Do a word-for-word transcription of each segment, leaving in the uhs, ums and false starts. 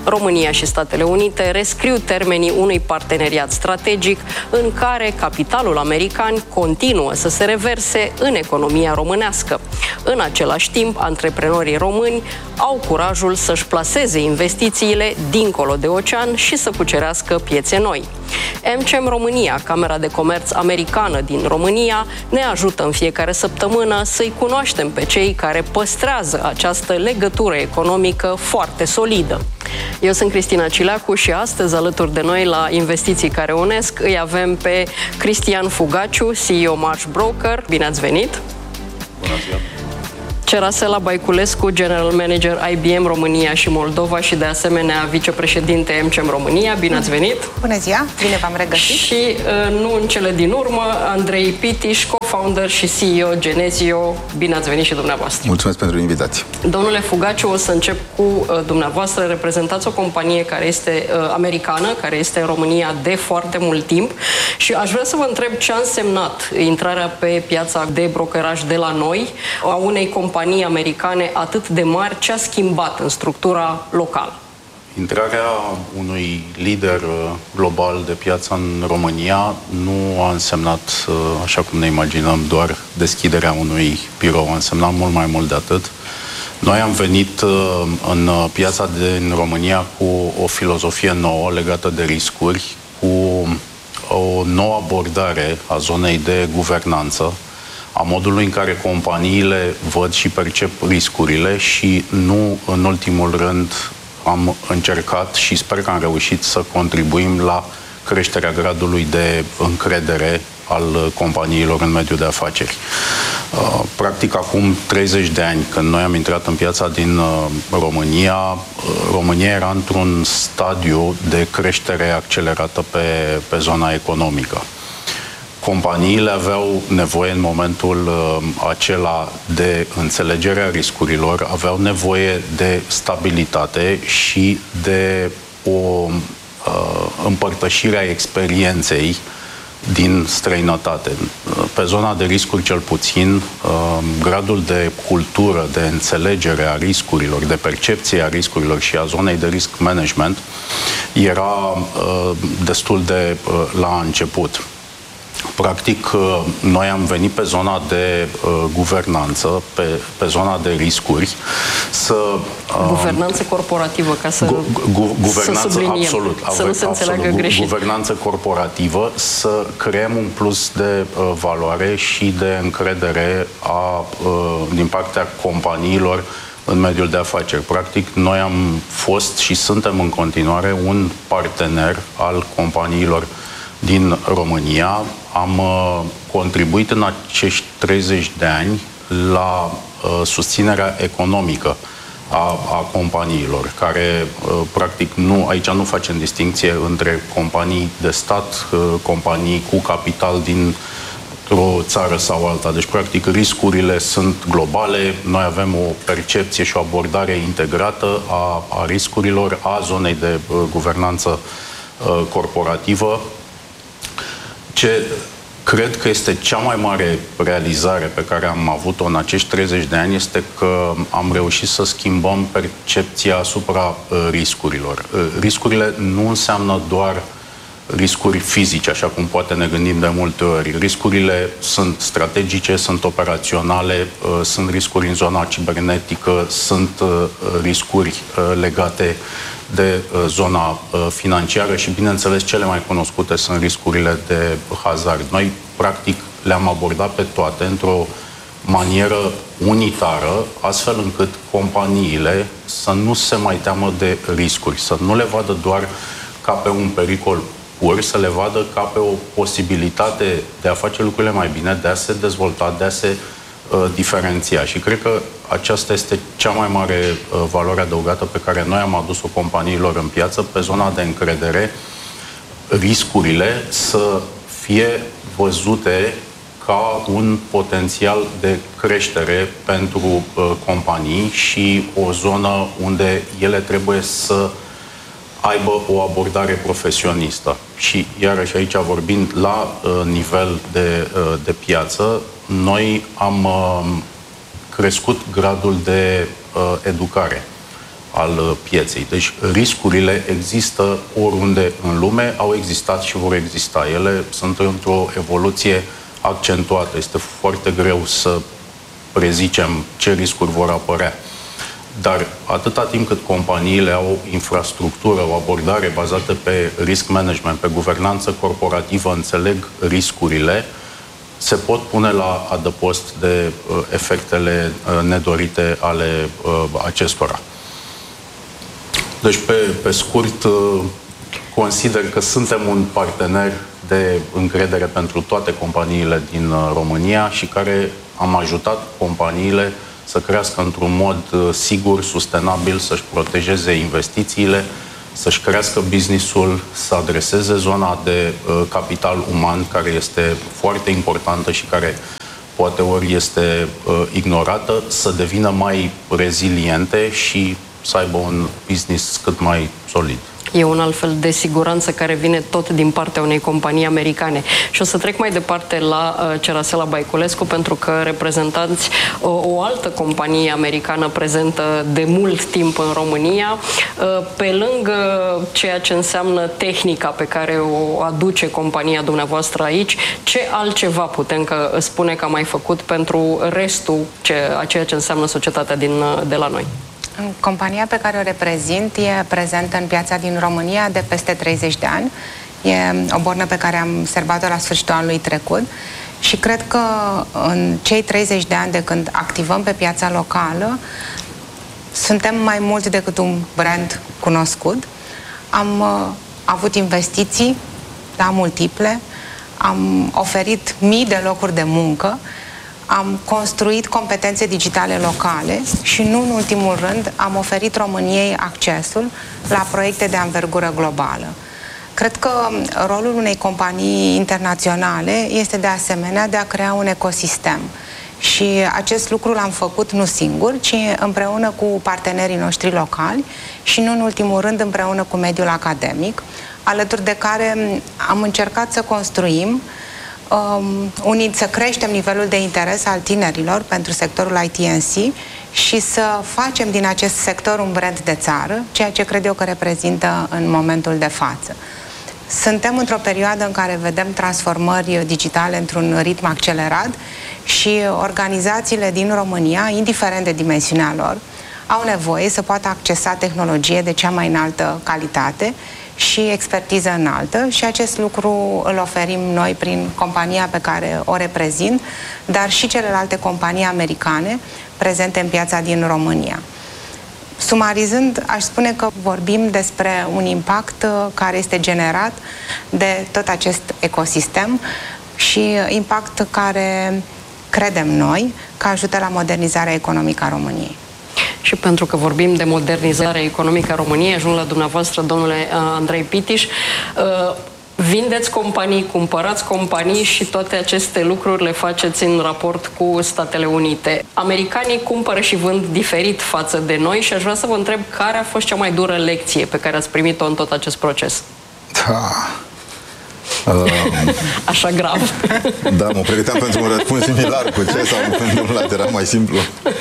România și Statele Unite rescriu termenii unui parteneriat strategic în care capitalul american continuă să se reverse în economia românească. În același timp, antreprenorii români au curajul să-și plaseze investițiile dincolo de ocean și să cucerească piețe noi. AmCham România, Camera de Comerț americană din România, ne ajută în fiecare săptămână să-i cunoaștem pe cei care păstrează această legătură economică foarte solidă. Eu sunt Cristina Cileacu și astăzi, alături de noi la Investiții care unesc, îi avem pe Cristian Fugaciu, C E O Marsh Broker. Bine ați venit! Bună ziua! Cerasela Baiculescu, General Manager I B M România și Moldova și de asemenea vicepreședinte AmCham România. Bine ați venit! Bună ziua! Bine v-am regăsit! Și nu în cele din urmă, Andrei Pitiș, co-founder și C E O Genezio. Bine ați venit și dumneavoastră! Mulțumesc pentru invitație! Domnule Fugaciu, o să încep cu dumneavoastră. Reprezentați o companie care este uh, americană, care este în România de foarte mult timp și aș vrea să vă întreb ce a însemnat intrarea pe piața de brokeraj de la noi a unei companii americane atât de mari, ce a schimbat în structura locală? Intrarea unui lider global de piață în România nu a însemnat, așa cum ne imaginăm, doar deschiderea unui birou, a însemnat mult mai mult de atât. Noi am venit în piața din România cu o filozofie nouă legată de riscuri, cu o nouă abordare a zonei de guvernanță, a modului în care companiile văd și percep riscurile și nu, în ultimul rând, am încercat și sper că am reușit să contribuim la creșterea gradului de încredere al companiilor în mediul de afaceri. Practic, acum treizeci de ani, când noi am intrat în piața din România, România era într-un stadiu de creștere accelerată pe, pe zona economică. Companiile aveau nevoie în momentul uh, acela de înțelegerea riscurilor, aveau nevoie de stabilitate și de o uh, împărtășire a experienței din străinătate. Pe zona de riscuri, cel puțin, uh, gradul de cultură, de înțelegere a riscurilor, de percepție a riscurilor și a zonei de risk management era uh, destul de uh, la început. Practic, noi am venit pe zona de uh, guvernanță, pe, pe zona de riscuri, să... Uh, guvernanță corporativă, ca să, gu, gu, guvernanță, să subliniem, absolut, să nu se înțeleagă absolut, greșit. Guvernanță corporativă, să creăm un plus de uh, valoare și de încredere a, uh, din partea companiilor în mediul de afaceri. Practic, noi am fost și suntem în continuare un partener al companiilor din România. Am uh, contribuit în acești treizeci de ani la uh, susținerea economică a, a companiilor, care uh, practic nu, aici nu facem distinție între companii de stat, uh, companii cu capital din o țară sau alta. Deci, practic, riscurile sunt globale. Noi avem o percepție și o abordare integrată a, a riscurilor, a zonei de uh, guvernanță uh, corporativă. Ce cred că este cea mai mare realizare pe care am avut-o în acești treizeci de ani este că am reușit să schimbăm percepția asupra uh, riscurilor. Uh, riscurile nu înseamnă doar riscuri fizice, așa cum poate ne gândim de multe ori. Riscurile sunt strategice, sunt operaționale, uh, sunt riscuri în zona cibernetică, sunt uh, riscuri uh, legate de uh, zona uh, financiară și, bineînțeles, cele mai cunoscute sunt riscurile de hazard. Noi, practic, le-am abordat pe toate într-o manieră unitară, astfel încât companiile să nu se mai teamă de riscuri, să nu le vadă doar ca pe un pericol pur, să le vadă ca pe o posibilitate de a face lucrurile mai bine, de a se dezvolta, de a se uh, diferenția. Și cred că aceasta este cea mai mare uh, valoare adăugată pe care noi am adus-o companiilor în piață, pe zona de încredere, riscurile să fie văzute ca un potențial de creștere pentru uh, companii și o zonă unde ele trebuie să aibă o abordare profesionistă. Și iarăși aici, vorbind la uh, nivel de, uh, de piață, noi am uh, crescut gradul de uh, educare al pieței. Deci riscurile există oriunde în lume, au existat și vor exista. Ele sunt într-o evoluție accentuată. Este foarte greu să prezicem ce riscuri vor apărea. Dar atâta timp cât companiile au o infrastructură, o abordare bazată pe risk management, pe guvernanță corporativă, înțeleg riscurile, se pot pune la adăpost de uh, efectele uh, nedorite ale uh, acestora. Deci, pe, pe scurt, uh, consider că suntem un partener de încredere pentru toate companiile din uh, România și care am ajutat companiile să crească într-un mod uh, sigur, sustenabil, să-și protejeze investițiile, să-și crească business-ul, să adreseze zona de uh, capital uman, care este foarte importantă și care poate ori este uh, ignorată, să devină mai reziliente și să aibă un business cât mai solid. E un alt fel de siguranță care vine tot din partea unei companii americane. Și o să trec mai departe la uh, Cerasela Baiculescu, pentru că reprezentați uh, o altă companie americană prezentă de mult timp în România. Uh, pe lângă ceea ce înseamnă tehnica pe care o aduce compania dumneavoastră aici, ce altceva putem că spune că a mai făcut pentru restul ce, a ceea ce înseamnă societatea din, de la noi? Compania pe care o reprezint e prezentă în piața din România de peste treizeci de ani. E o bornă pe care am servat-o la sfârșitul anului trecut și cred că în cei treizeci de ani de când activăm pe piața locală suntem mai mult decât un brand cunoscut. Am uh, avut investiții, da, multiple, am oferit mii de locuri de muncă, am construit competențe digitale locale și, nu în ultimul rând, am oferit României accesul la proiecte de anvergură globală. Cred că rolul unei companii internaționale este de asemenea de a crea un ecosistem. Și acest lucru l-am făcut nu singur, ci împreună cu partenerii noștri locali și, nu în ultimul rând, împreună cu mediul academic, alături de care am încercat să construim Um, unii, să creștem nivelul de interes al tinerilor pentru sectorul I T and C și să facem din acest sector un brand de țară, ceea ce cred eu că reprezintă în momentul de față. Suntem într-o perioadă în care vedem transformări digitale într-un ritm accelerat și organizațiile din România, indiferent de dimensiunea lor, au nevoie să poată accesa tehnologie de cea mai înaltă calitate și expertiză înaltă și acest lucru îl oferim noi prin compania pe care o reprezint, dar și celelalte companii americane prezente în piața din România. Sumarizând, aș spune că vorbim despre un impact care este generat de tot acest ecosistem și impact care credem noi că ajută la modernizarea economică a României. Și pentru că vorbim de modernizare economică a României, ajung la dumneavoastră, domnule Andrei Pitiș. Vindeți companii, cumpărați companii și toate aceste lucruri le faceți în raport cu Statele Unite. Americanii cumpără și vând diferit față de noi și aș vrea să vă întreb care a fost cea mai dură lecție pe care ați primit-o în tot acest proces. Da. Um, Așa grav. Da, mă pregăteam pentru un răspuns similar cu ce sau pentru un era mai simplu.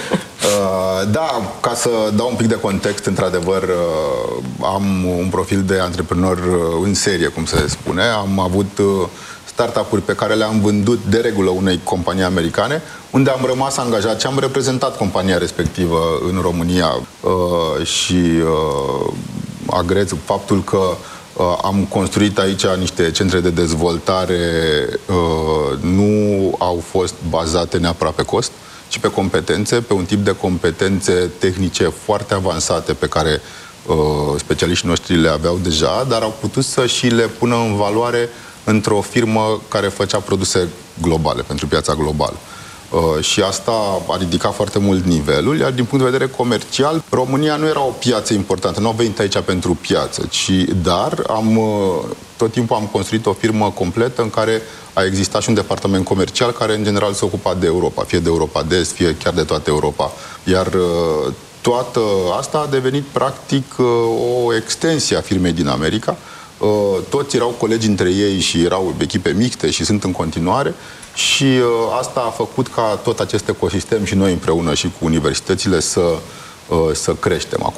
Uh, da, ca să dau un pic de context, într-adevăr, uh, am un profil de antreprenor uh, în serie, cum se spune. Am avut uh, startup-uri pe care le-am vândut de regulă unei companii americane, unde am rămas angajat și am reprezentat compania respectivă în România uh, și uh, agreț faptul că uh, am construit aici niște centre de dezvoltare, uh, nu au fost bazate neapărat pe cost, ci pe competențe, pe un tip de competențe tehnice foarte avansate pe care uh, specialiștii noștri le aveau deja, dar au putut să și le pună în valoare într-o firmă care făcea produse globale, pentru piața globală. Uh, și asta a ridicat foarte mult nivelul, iar din punct de vedere comercial, România nu era o piață importantă, nu am venit aici pentru piață, ci, dar am, uh, tot timpul am construit o firmă completă în care a existat și un departament comercial care în general se ocupa de Europa, fie de Europa de Est, fie chiar de toată Europa. Iar uh, toată asta a devenit practic uh, o extensie a firmei din America. Uh, toți erau colegi între ei și erau echipe mixte și sunt în continuare. Și uh, asta a făcut ca tot acest ecosistem și noi împreună și cu universitățile să, uh, să creștem. Acum,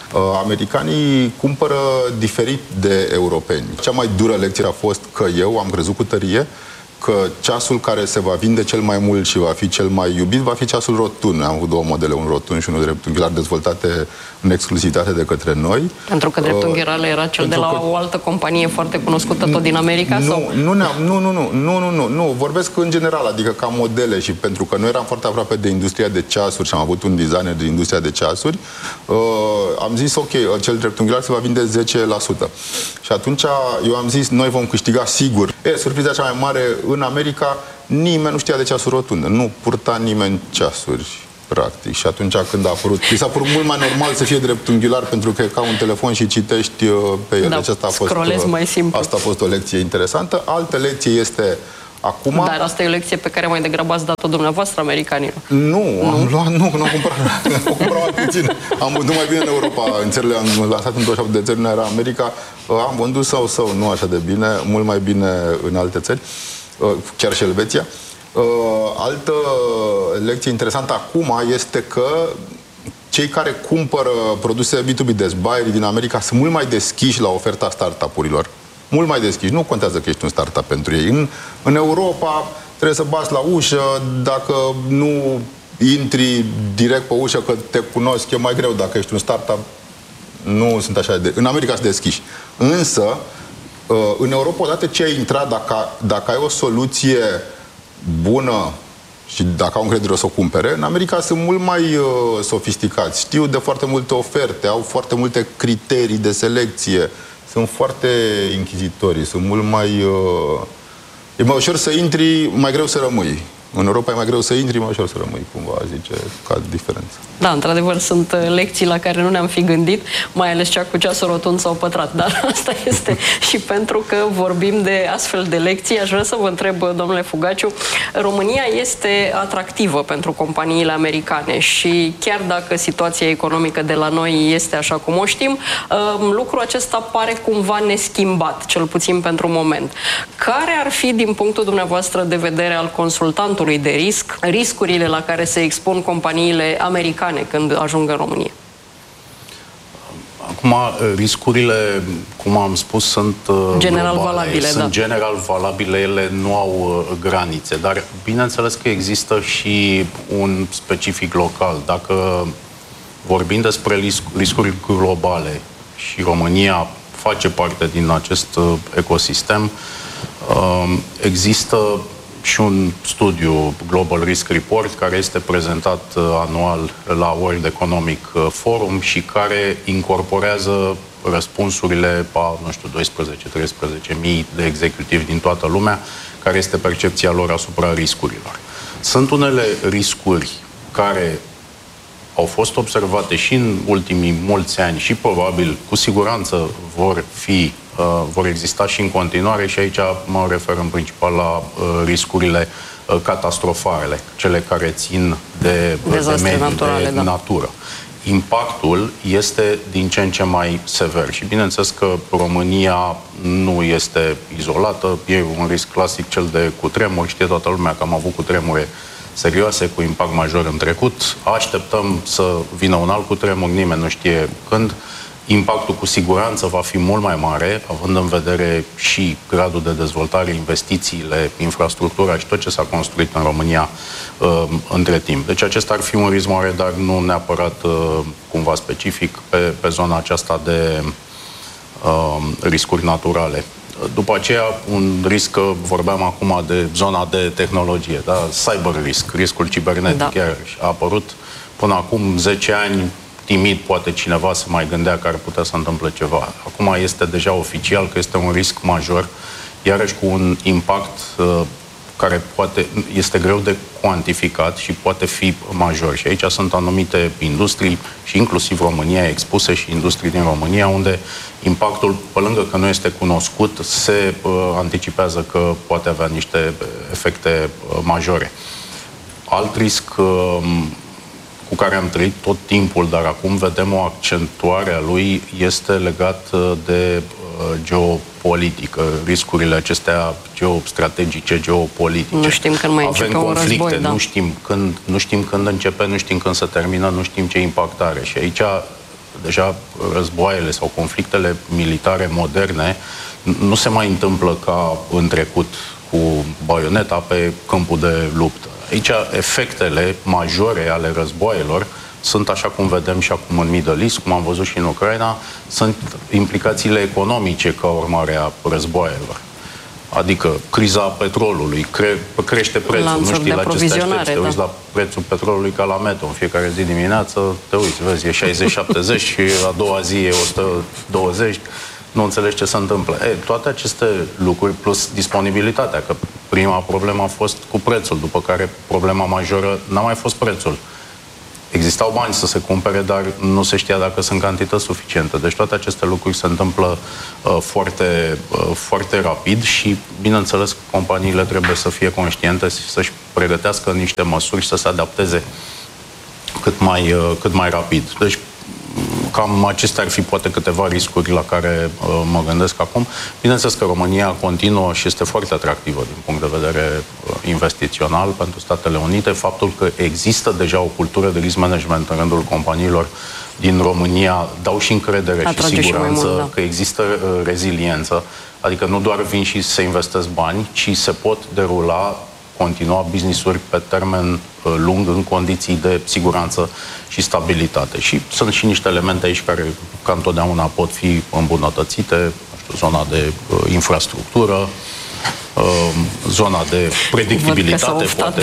Americanii cumpără diferit de europeni. Cea mai dură lecție a fost că eu am crezut cu tărie că ceasul care se va vinde cel mai mult și va fi cel mai iubit va fi ceasul rotund. Am avut două modele, un rotund și unul dreptunghiular, dezvoltate în exclusivitate de către noi. Pentru că dreptunghiularul era cel de la că... o altă companie foarte cunoscută tot din America? Nu, sau? Nu, nu, nu, nu, nu, nu, nu, nu, vorbesc în general, adică ca modele, și pentru că noi eram foarte aproape de industria de ceasuri și am avut un designer din industria de ceasuri, uh, am zis, ok, cel dreptunghiular se va vinde zece la sută. Și atunci eu am zis, noi vom câștiga sigur. E, surpriza cea mai mare, în America nimeni nu știa de ceasul rotund. Nu purta nimeni ceasuri, practic. Și atunci când a apărut, mi s-a părut mult mai normal să fie dreptunghiular, pentru că e ca un telefon și citești pe el. Da, deci asta a fost, mai simplu. Asta a fost o lecție interesantă. Altă lecție este acum... Dar asta e o lecție pe care mai degrabă ați dat-o dumneavoastră americanilor. Nu, nu, am luat, nu, nu am cumpărat. Am cumpărat mai puțin. Am vândut mai bine în Europa. În țările, am lansat în douăzeci și șapte de țări, nu era America. Am vândut sau sau nu așa de bine, mult mai bine în alte țări, chiar și Elveția. Altă lecție interesantă acum este că cei care cumpără produse B doi B, deci buyerii din America, sunt mult mai deschiși la oferta startup-urilor. Mult mai deschiși. Nu contează că ești un startup pentru ei. În, în Europa trebuie să bați la ușă. Dacă nu intri direct pe ușă că te cunosc, e mai greu. Dacă ești un startup, nu sunt așa de... În America sunt deschiși. Însă, în Europa, odată ce ai intrat, dacă, dacă ai o soluție bună și dacă au încredere o să o cumpere, în America sunt mult mai uh, sofisticați. Știu de foarte multe oferte, au foarte multe criterii de selecție, sunt foarte închizitorii, sunt mult mai... Uh, e mai ușor să intri, mai greu să rămâi. În Europa e mai greu să intri, mai ușor să rămâi, cumva, zice, ca diferență. Da, într-adevăr, sunt lecții la care nu ne-am fi gândit, mai ales cea cu ceasul rotund sau pătrat, dar asta este. Și pentru că vorbim de astfel de lecții, aș vrea să vă întreb, domnule Fugaciu, România este atractivă pentru companiile americane și chiar dacă situația economică de la noi este așa cum o știm, lucrul acesta pare cumva neschimbat, cel puțin pentru moment. Care ar fi, din punctul dumneavoastră de vedere al consultantului de risc, riscurile la care se expun companiile americane când ajung în România? Acum, riscurile, cum am spus, sunt general globale, valabile. Sunt da. general valabile, ele nu au granițe, dar bineînțeles că există și un specific local. Dacă vorbim despre risc, riscuri globale și România face parte din acest ecosistem, există și un studiu, Global Risk Report, care este prezentat anual la World Economic Forum și care incorporează răspunsurile a, nu știu, doisprezece treisprezece mii de executivi din toată lumea, care este percepția lor asupra riscurilor. Sunt unele riscuri care au fost observate și în ultimii mulți ani și probabil, cu siguranță, vor fi Uh, vor exista și în continuare și aici mă refer în principal la uh, riscurile uh, catastrofale, cele care țin de, de mediu, naturale, de da. natură. Impactul este din ce în ce mai sever și bineînțeles că România nu este izolată, e un risc clasic cel de cutremur, știe toată lumea că am avut cutremure serioase cu impact major în trecut, așteptăm să vină un alt cutremur, nimeni nu știe când. Impactul cu siguranță va fi mult mai mare, având în vedere și gradul de dezvoltare, investițiile, infrastructura și tot ce s-a construit în România uh, între timp. Deci acesta ar fi un risc mare, dar nu neapărat uh, cumva specific pe, pe zona aceasta de uh, riscuri naturale. După aceea, un risc, că vorbeam acum de zona de tehnologie, da? Cyber risk, riscul cibernetic, da. Chiar a apărut până acum zece ani, timid, poate cineva se mai gândea că ar putea să întâmple ceva. Acum este deja oficial că este un risc major, iarăși cu un impact uh, care poate, este greu de cuantificat și poate fi major. Și aici sunt anumite industrii și inclusiv România expuse și industrii din România unde impactul, pe lângă că nu este cunoscut, se uh, anticipează că poate avea niște efecte uh, majore. Alt risc uh, cu care am trăit tot timpul, dar acum vedem o accentuare a lui, este legat de uh, geopolitică, riscurile acestea geostrategice, geopolitice. Nu știm când mai începe un război, da. nu știm când, nu știm când începe, nu știm când se termină, nu știm ce impact are. Și aici Deja războaiele sau conflictele militare moderne nu se mai întâmplă ca în trecut cu baioneta pe câmpul de luptă. Aici efectele majore ale războaielor sunt, așa cum vedem și acum în Middle East, cum am văzut și în Ucraina, sunt implicațiile economice ca urmare a războaielor. Adică criza petrolului, cre crește prețul, Lanțuri nu știi la ce te aștepți, te da. uiți la prețul petrolului ca la metro, în fiecare zi dimineață te uiți, vezi, e șaizeci șaptezeci și a doua zi e o sută douăzeci, nu înțelegi ce se întâmplă. E, toate aceste lucruri, plus disponibilitatea, că prima problemă a fost cu prețul, după care problema majoră n-a mai fost prețul. Existau bani să se cumpere, dar nu se știa dacă sunt cantități suficiente. Deci toate aceste lucruri se întâmplă uh, foarte, uh, foarte rapid și, bineînțeles, companiile trebuie să fie conștiente și să-și pregătească niște măsuri și să se adapteze cât mai, uh, cât mai rapid. Deci, cam acestea ar fi poate câteva riscuri la care uh, mă gândesc acum. Bineînțeles că România continuă și este foarte atractivă din punct de vedere uh, investițional pentru Statele Unite. Faptul că există deja o cultură de risk management în rândul companiilor din România dau și încredere Atrage și siguranță și mult, da. că există uh, reziliență. Adică nu doar vin și se investesc bani, ci se pot derula continua business-uri pe termen uh, lung în condiții de siguranță și stabilitate. Și sunt și niște elemente aici care, ca întotdeauna, pot fi îmbunătățite, nu știu, zona de uh, infrastructură, uh, zona de predictibilitate.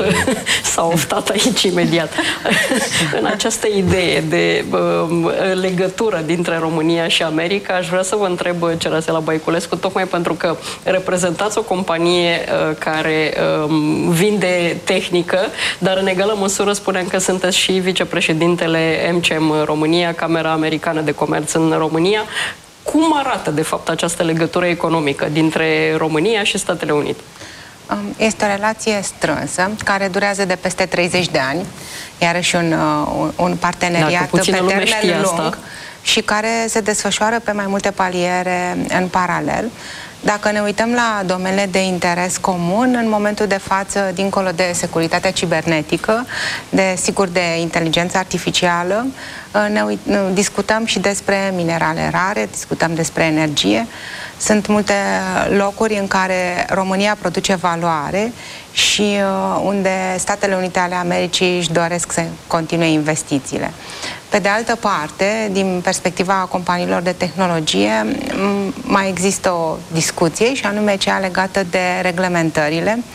S-a oftat aici imediat. În această idee de uh, legătură dintre România și America, aș vrea să vă întreb, Cerasela Băiculescu, tocmai pentru că reprezentați o companie uh, care uh, vinde tehnică, dar în egală măsură spuneam că sunteți și vicepreședintele M C M România, Camera Americană de Comerț în România. Cum arată, de fapt, această legătură economică dintre România și Statele Unite? Este o relație strânsă, care durează de peste treizeci de ani, iarăși un, un parteneriat pe termen lung asta. și care se desfășoară pe mai multe paliere în paralel. Dacă ne uităm la domeniile de interes comun, în momentul de față, dincolo de securitatea cibernetică, de, sigur, de inteligență artificială, ne discutăm și despre minerale rare, discutăm despre energie. Sunt multe locuri în care România produce valoare și unde Statele Unite ale Americii își doresc să continue investițiile. Pe de altă parte, din perspectiva companiilor de tehnologie, mai există o discuție și anume cea legată de reglementările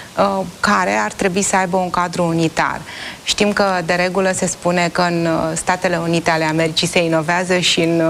care ar trebui să aibă un cadru unitar. Știm că de regulă se spune că în Statele Unite ale Americii se inovează și în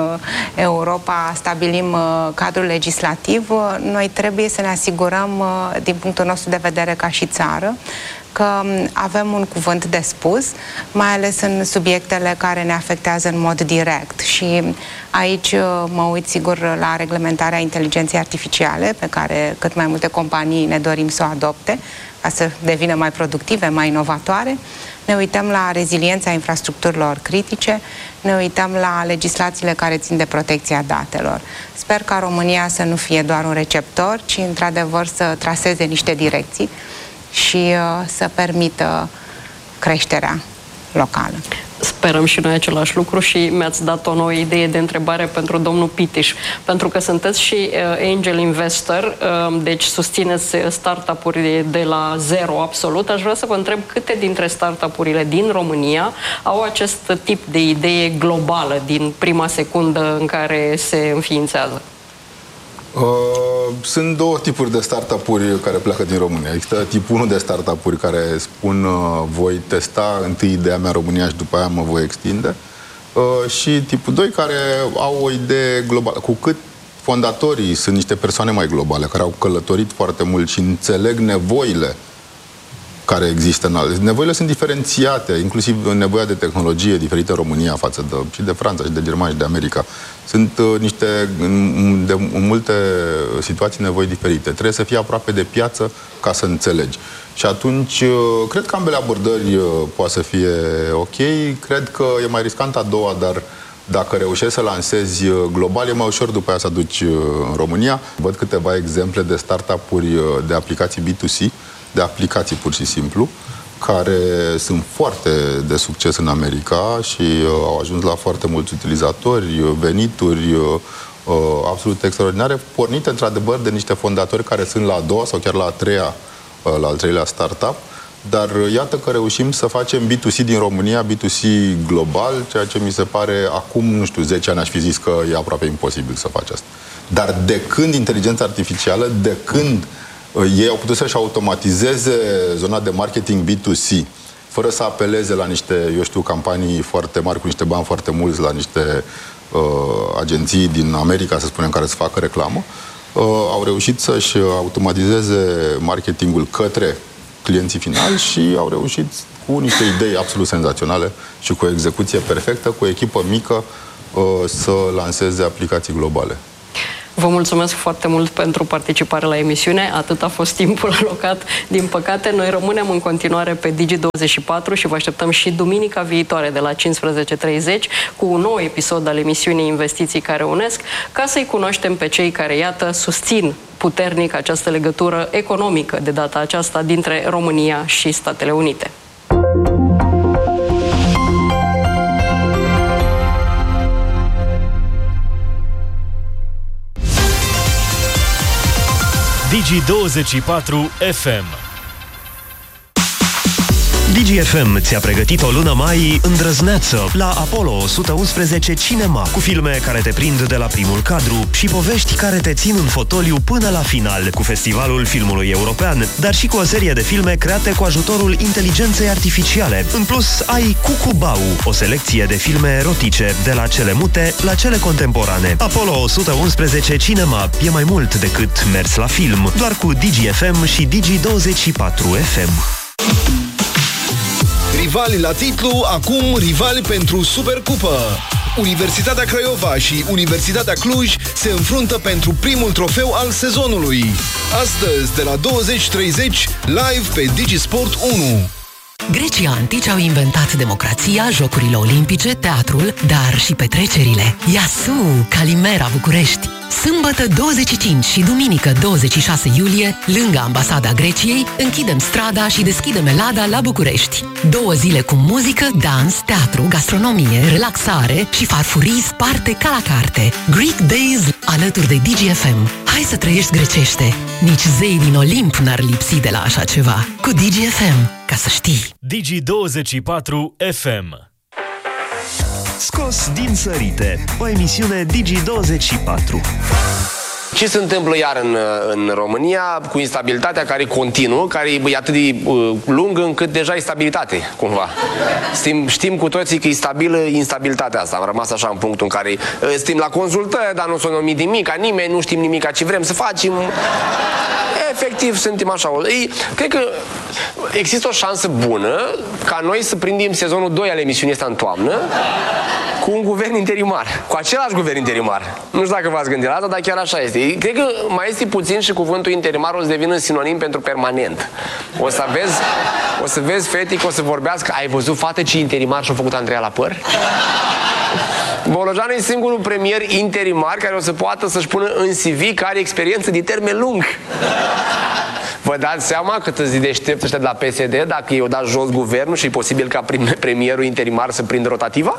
Europa stabilim cadrul legislativ. Noi trebuie să ne asigurăm, din punctul nostru de vedere ca și țară, că avem un cuvânt de spus, mai ales în subiectele care ne afectează în mod direct. Și aici mă uit, sigur, la reglementarea inteligenței artificiale, pe care cât mai multe companii ne dorim să o adopte, ca să devină mai productive, mai inovatoare. Ne uităm la reziliența infrastructurilor critice, ne uităm la legislațiile care țin de protecția datelor. Sper ca România să nu fie doar un receptor, ci într-adevăr să traseze niște direcții și uh, să permită creșterea locală. Sperăm și noi același lucru și mi-ați dat o nouă idee de întrebare pentru domnul Pitiș. Pentru că sunteți și uh, angel investor, uh, deci susțineți startup-uri de la zero absolut. Aș vrea să vă întreb câte dintre startup-urile din România au acest tip de idee globală din prima secundă în care se înființează? Uh, sunt două tipuri de startup-uri care pleacă din România. Există tipul unu de startup-uri care spun uh, voi testa întâi ideea mea în România și după aia mă voi extinde. Uh, și tipul doi care au o idee globală. Cu cât fondatorii sunt niște persoane mai globale, care au călătorit foarte mult și înțeleg nevoile care există în alte. Nevoile sunt diferențiate, inclusiv nevoia de tehnologie diferită în România față de, și de Franța, și de Germania, și de America. Sunt uh, niște, în, de, în multe situații, nevoi diferite. Trebuie să fii aproape de piață ca să înțelegi. Și atunci, uh, cred că ambele abordări uh, poate să fie ok. Cred că e mai riscant a doua, dar dacă reușești să lansezi global, e mai ușor după aia să aduci în România. Văd câteva exemple de startup-uri de aplicații B doi C, de aplicații pur și simplu, care sunt foarte de succes în America și uh, au ajuns la foarte mulți utilizatori, venituri uh, uh, absolut extraordinare, pornite într-adevăr de niște fondatori care sunt la a doua sau chiar la a treia, uh, la al treilea startup. Dar iată că reușim să facem B doi C din România, B doi C global, ceea ce mi se pare, acum, nu știu, zece ani aș fi zis că e aproape imposibil să faci asta. Dar de când inteligența artificială, de când uh, ei au putut să-și automatizeze zona de marketing B doi C, fără să apeleze la niște, eu știu, campanii foarte mari, cu niște bani foarte mulți, la niște uh, agenții din America, să spunem, care să facă reclamă, uh, au reușit să-și automatizeze marketingul către clienții finali și au reușit cu niște idei absolut senzaționale și cu o execuție perfectă, cu o echipă mică, să lanseze aplicații globale. Vă mulțumesc foarte mult pentru participare la emisiune. Atât a fost timpul alocat. Din păcate, noi rămânem în continuare pe Digi douăzeci și patru și vă așteptăm și duminica viitoare de la cincisprezece treizeci cu un nou episod al emisiunii Investiții care unesc, ca să-i cunoaștem pe cei care, iată, susțin puternic această legătură economică de data aceasta dintre România și Statele Unite. Digi douăzeci și patru F M. Digi F M ți-a pregătit o lună mai îndrăzneață la Apollo o sută unsprezece Cinema, cu filme care te prind de la primul cadru și povești care te țin în fotoliu până la final, cu Festivalul Filmului European, dar și cu o serie de filme create cu ajutorul inteligenței artificiale. În plus, ai Cucubau, o selecție de filme erotice, de la cele mute la cele contemporane. Apollo o sută unsprezece Cinema e mai mult decât mers la film, doar cu Digi F M și Digi douăzeci și patru F M. Rivali la titlu, acum rivali pentru Supercupă. Universitatea Craiova și Universitatea Cluj se înfruntă pentru primul trofeu al sezonului. Astăzi, de la douăzeci treizeci, live pe Digisport unu. Grecii antici au inventat democrația, jocurile olimpice, teatrul, dar și petrecerile. Iasu, Calimera, București. Sâmbătă douăzeci și cinci și duminică douăzeci și șase iulie, lângă Ambasada Greciei, închidem strada și deschidem Elada la București. Două zile cu muzică, dans, teatru, gastronomie, relaxare și farfurii sparte ca la carte. Greek Days alături de Digi F M. Hai să trăiești grecește! Nici zei din Olimp n-ar lipsi de la așa ceva. Cu Digi F M, ca să știi. Digi douăzeci și patru F M. Scos din sărite, o emisiune Digi douăzeci și patru. Ce se întâmplă iar în, în România cu instabilitatea care continuă, care e atât de uh, lungă încât deja e stabilitate, cumva. Știm, știm cu toții că e stabilă instabilitatea asta. Am rămas așa în punctul în care uh, suntem la consultări, dar nu s-a numit nimic, nimeni, nu știm nimic ce vrem să facem. Efectiv, suntem așa. Ei, cred că există o șansă bună ca noi să prindem sezonul doi al emisiunii asta în toamnă cu un guvern interimar, cu același guvern interimar. Nu știu dacă v-ați gândit la asta, dar chiar așa este. Cred că mai este puțin și cuvântul interimar o să devină sinonim pentru permanent. O să vezi, o să vezi fete că o să vorbească. Ai văzut, fată, ce interimar și-a făcut Andreea la păr? Bolojan e singurul premier interimar care o să poată să-și pună în C V că are experiență de termen lung. Vă dați seama cât îți deștept ăștia de la P S D dacă i-o dat jos guvernul și e posibil ca premierul interimar să prindă rotativa?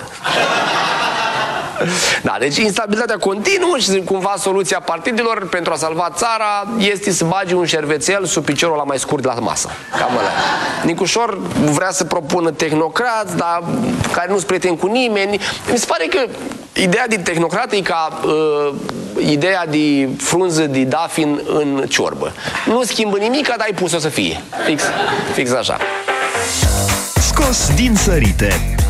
Da, deci instabilitatea continuă și cumva soluția partidelor pentru a salva țara este să bagi un șervețel sub piciorul la mai scurt de la masă. Cam ăla. Nicușor vrea să propună tehnocrați, dar care nu-s prieteni cu nimeni. Mi se pare că ideea de tehnocrat e ca uh, ideea de frunză de dafin în ciorbă. Nu schimbă nimic, dar ai pus-o să fie. Fix, fix așa. Scos din sărite,